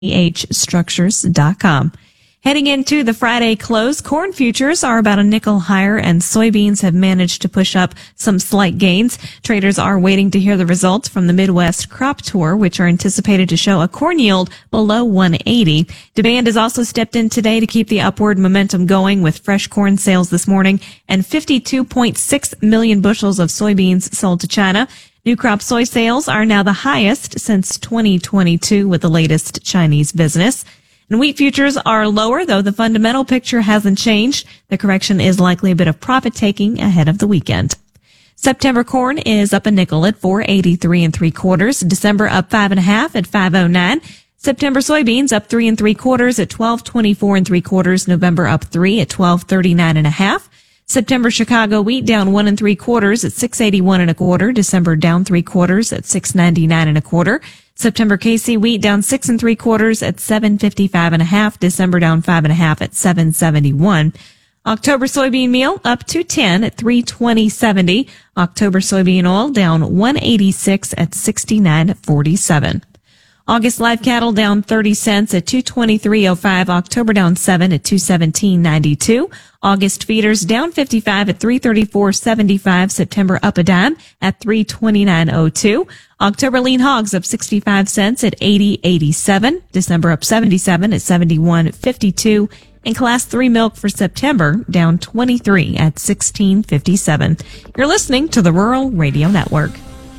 ehstructures.com. Heading into the Friday close, corn futures are about a nickel higher and soybeans have managed to push up some slight gains. Traders are waiting to hear the results from the Midwest crop tour, which are anticipated to show a corn yield below 180. Demand has also stepped in today to keep the upward momentum going with fresh corn sales this morning and 52.6 million bushels of soybeans sold to China. New crop soy sales are now the highest since 2022 with the latest Chinese business. And wheat futures are lower, though the fundamental picture hasn't changed. The correction is likely a bit of profit taking ahead of the weekend. September corn is up a nickel at 4.83 3/4. December up 5.5 at 5.09. September soybeans up 3 3/4 at 12.24 3/4. November up 3 at 12.39 1/2. September Chicago wheat down 1 3/4 at 6.81 1/4. December down 3/4 at 6.99 1/4. September KC wheat down 6 3/4 at 7.55 1/2. December down 5.5 at 7.71. October soybean meal up 2.10 at 3.20.70. October soybean oil down 1.86 at 69.47. August live cattle down 30 cents at 223.05. October down 7 at 217.92. August feeders down 55 at 334.75. September up a dime at 329.02. October lean hogs up 65 cents at 80.87. December up 77 at 71.52. And class 3 milk for September down 23 at 16.57. You're listening to the Rural Radio Network.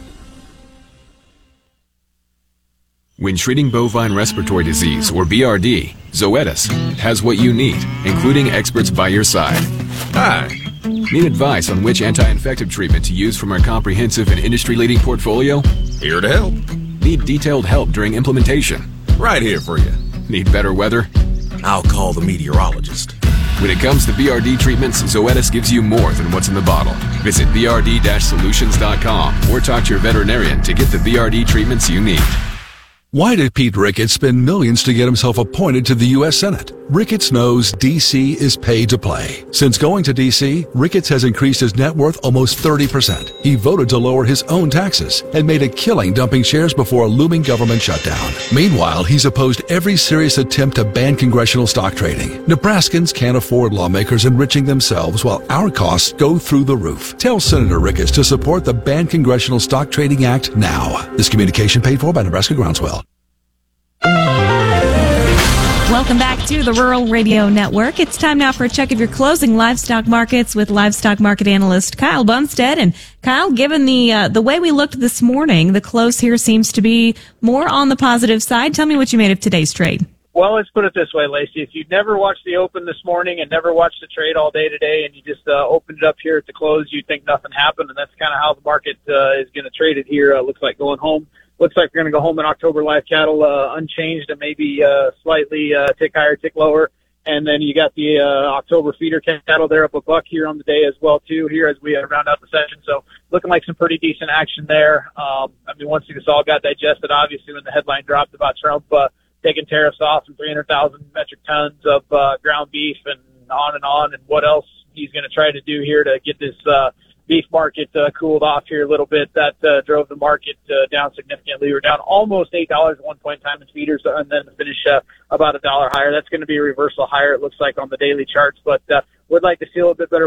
When treating bovine respiratory disease, or BRD, Zoetis has what you need, including experts by your side. Hi. Need advice on which anti-infective treatment to use from our comprehensive and industry-leading portfolio? Here to help. Need detailed help during implementation? Right here for you. Need better weather? I'll call the meteorologist. When it comes to BRD treatments, Zoetis gives you more than what's in the bottle. Visit brd-solutions.com or talk to your veterinarian to get the BRD treatments you need. Why did Pete Ricketts spend millions to get himself appointed to the U.S. Senate? Ricketts knows D.C. is paid to play. Since going to D.C., Ricketts has increased his net worth almost 30%. He voted to lower his own taxes and made a killing dumping shares before a looming government shutdown. Meanwhile, he's opposed every serious attempt to ban congressional stock trading. Nebraskans can't afford lawmakers enriching themselves while our costs go through the roof. Tell Senator Ricketts to support the Ban Congressional Stock Trading Act now. This communication paid for by Nebraska Groundswell. Welcome back to the Rural Radio Network. It's time now for a check of your closing livestock markets with livestock market analyst Kyle Bumstead. And Kyle, given the way we looked this morning, the close here seems to be more on the positive side. Tell me what you made of today's trade. Well, let's put it this way, Lacey. If you'd never watched the open this morning and never watched the trade all day today and you just opened it up here at the close, you'd think nothing happened, and that's kind of how the market is going to trade it here. Looks like going home. Looks like we're going to go home in October live cattle unchanged and maybe slightly tick higher, tick lower. And then you got the October feeder cattle there up a buck here on the day as well, too, here as we round out the session. So looking like some pretty decent action there. I mean, once this all got digested, obviously, when the headline dropped about Trump taking tariffs off and 300,000 metric tons of ground beef and on, and what else he's going to try to do here to get this beef market cooled off here a little bit. That drove the market down significantly. We're down almost $8 at one point in time in feeders, and then to finish about $1 higher. That's going to be a reversal higher, it looks like, on the daily charts. But would like to see a little bit better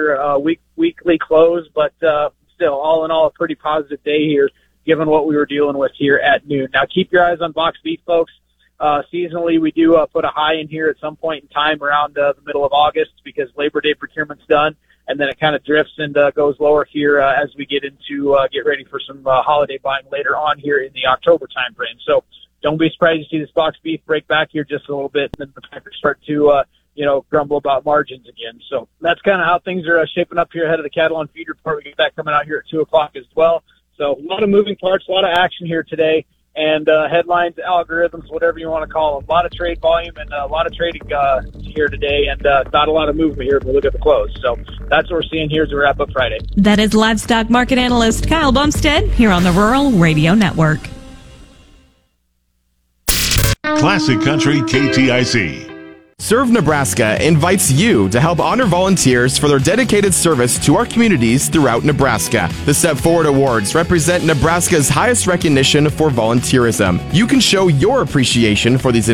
weekly close. But still, all in all, a pretty positive day here, given what we were dealing with here at noon. Now, keep your eyes on box beef, folks. Seasonally, we do put a high in here at some point in time around the middle of August because Labor Day procurement's done. And then it kind of drifts and goes lower here as we get into get ready for some holiday buying later on here in the October time frame. So don't be surprised to see this box beef break back here just a little bit, and then the packers start to grumble about margins again. So that's kind of how things are shaping up here ahead of the cattle on feed report. We get that coming out here at 2:00 as well. So a lot of moving parts, a lot of action here today. And headlines, algorithms, whatever you want to call them. A lot of trade volume and a lot of trading here today, and not a lot of movement here if we look at the close. So that's what we're seeing here as we wrap up Friday. That is livestock market analyst Kyle Bumstead here on the Rural Radio Network. Classic Country KTIC. Serve Nebraska invites you to help honor volunteers for their dedicated service to our communities throughout Nebraska. The Step Forward Awards represent Nebraska's highest recognition for volunteerism. You can show your appreciation for these